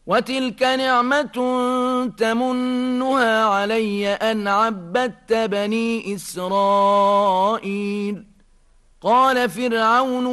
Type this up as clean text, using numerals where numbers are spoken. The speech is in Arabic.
وتلك نعمة تمنها علي أن عبدت بني إسرائيل. قال فرعون